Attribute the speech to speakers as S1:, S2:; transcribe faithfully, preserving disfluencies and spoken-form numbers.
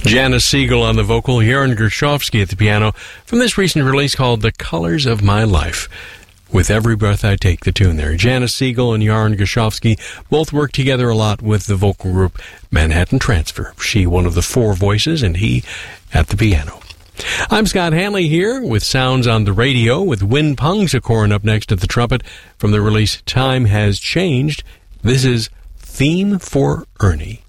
S1: Janice Siegel on the vocal, Joran Gershovsky at the piano, from this recent release called The Colors of My Life. With Every Breath I Take, the tune there. Janice Siegel and Joran Gershovsky both work together a lot with the vocal group Manhattan Transfer. She one of the four voices and he at the piano. I'm Scott Hanley here with Sounds on the Radio with Win Pongsakorn up next at the trumpet from the release Time Has Changed. This is Theme for Ernie.